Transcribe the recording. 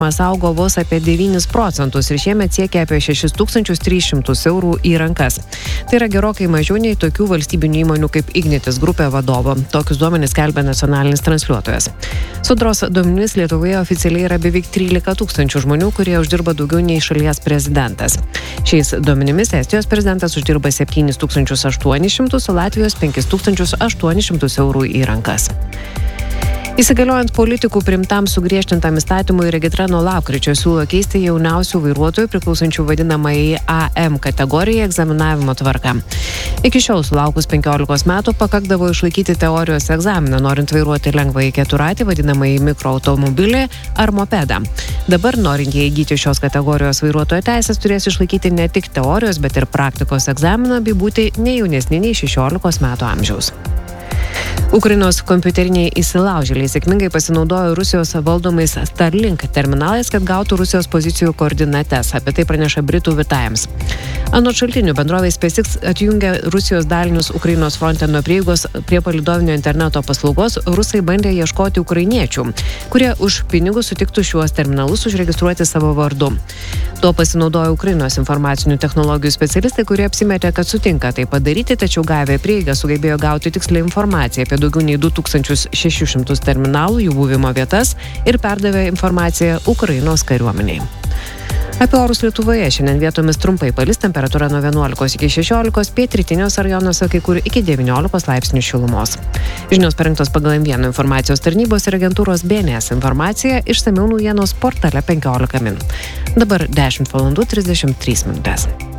augo vos apie 9% ir šiemet siekia apie 6300 eurų į rankas. Tai yra gerokai mažiau nei tokių valstybinių įmonių kaip Ignitis grupė vadovo. Tokius duomenis skelbia nacionalinis transliuotojas. Sodros duomenimis Lietuvoje oficialiai yra beveik 13 tūkstančių žmonių, kurie uždirba daugiau nei šalies prezidentas. Šiais duomenimis Estijos prezidentas uždirba 7800, o Latvijos 5800 eurų į rankas. Įsigaliojant politikų priimtam sugriežtintam įstatymui, Regitra nuo lapkričio siūlo keisti jauniausių vairuotojų priklausančių vadinamai AM kategorijai egzaminavimo tvarką. Iki šiol sulaukus 15 metų pakakdavo išlaikyti teorijos egzaminą, norint vairuoti lengvąjį keturratį, vadinamąjį mikroautomobilį ar mopedą. Dabar, norintieji įgyti šios kategorijos vairuotojo teisės, turės išlaikyti ne tik teorijos, bet ir praktikos egzaminą bei būti ne jaunesni nei 16 metų amžiaus. Ukrainos kompiuteriniai įsilaužėliai sėkmingai pasinaudojo Rusijos valdomais Starlink terminalais, kad gautų Rusijos pozicijų koordinates. Apie tai praneša Britų Times. Anot šaltinių, bendrovė SpaceX atjungė Rusijos dalinius Ukrainos fronte nuo prieigos prie palydovinio interneto paslaugos. Rusai bandė ieškoti ukrainiečių, kurie už pinigus sutiktų šiuos terminalus užregistruoti savo vardu. Tuo pasinaudojo Ukrainos informacinių technologijų specialistai, kurie apsimetė, kad sutinka tai padaryti, tačiau gavę prieigą sugebėjo gauti tikslę informaciją apie daugiau nei 2600 terminalų, jų buvimo vietas ir perdavė informaciją Ukrainos kariuomeniai. Apie orus Lietuvoje šiandien vietomis trumpai palis, temperatūra nuo 11 iki 16, pietrytiniuose rajonuose kai kur iki 19 laipsnių šilumos. Žinios parengtos pagal M1 informacijos tarnybos ir agentūros BNS informacija, išsamiau naujienos portale 15 min. Dabar 10:33 min.